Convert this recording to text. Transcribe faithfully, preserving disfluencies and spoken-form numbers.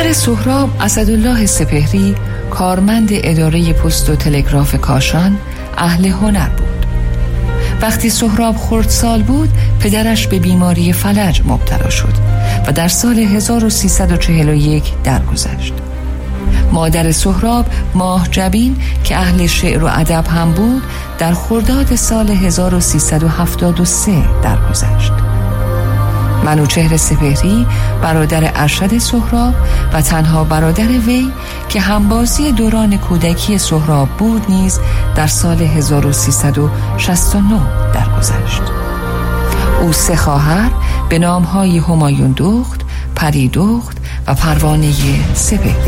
پدر سهراب، اسدالله سپهری، کارمند اداره پست و تلگراف کاشان، اهل هنر بود. وقتی سهراب خردسال بود، پدرش به بیماری فلج مبتلا شد و در سال هزار و سیصد و چهل و یک درگذشت. مادر سهراب، ماه جبین که اهل شعر و ادب هم بود، در خرداد سال هزار و سیصد و هفتاد و سه درگذشت. منوچهر سپهری، برادر ارشد سهراب و تنها برادر وی که همبازی دوران کودکی سهراب بود، نیز در سال هزار و سیصد و شصت و نه درگذشت. او سه خواهر به نامهای همایون دخت، پری دخت و پروانه سپهری